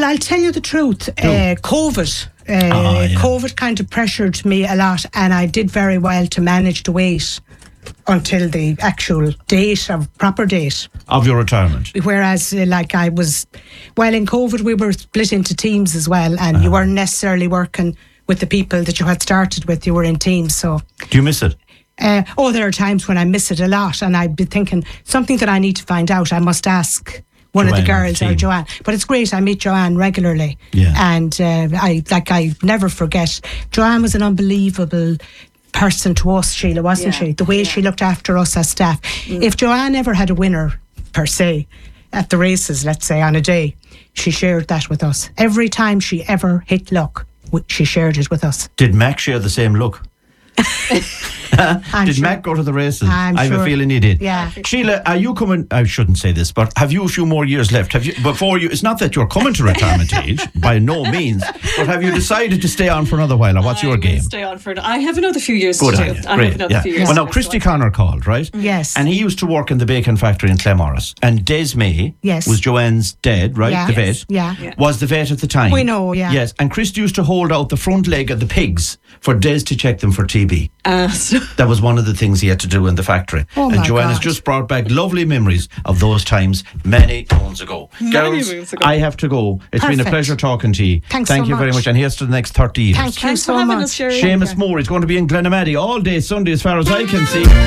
Well, I'll tell you the truth. COVID. COVID kind of pressured me a lot, and I did very well to manage the weight until the actual proper date of your retirement. Whereas, in COVID, we were split into teams as well, and you weren't necessarily working with the people that you had started with. You were in teams. So, do you miss it? There are times when I miss it a lot, and I'd be thinking something that I need to find out. I must ask one of the girls or Joanne. But it's great. I meet Joanne regularly, and I never forget. Joanne was an unbelievable person to us, Sheila, wasn't she? The way she looked after us as staff. If Joanne ever had a winner per se at the races, let's say on a day, she shared that with us. Every time she ever hit luck, she shared it with us. Did Mac share the same look? Did Mac go to the races? I have a feeling he did. Yeah. Sheila, are you coming? I shouldn't say this, but have you a few more years left? Have you before you? It's not that you're coming to retirement age, by no means. But have you decided to stay on for another while, or what's your game? Stay on for. I have another few years Good to on do. you. I have another few years. Well, now Christy Connor called, right? Yes. And he used to work in the bacon factory in Clemorris. And Des May was Joanne's dad, right? Yeah. The vet. Yeah. Was the vet at the time. We know, yeah. Yes. And Christy used to hold out the front leg of the pigs for Des to check them for TB. That was one of the things he had to do in the factory. And Joanne has just brought back lovely memories of those times many moons ago. Girls, I have to go. It's been a pleasure talking to you. Thank you very much. And here's to the next 30 years. Thank you so much. Seamus Moore is going to be in Glenamaddy all day Sunday as far as I can see.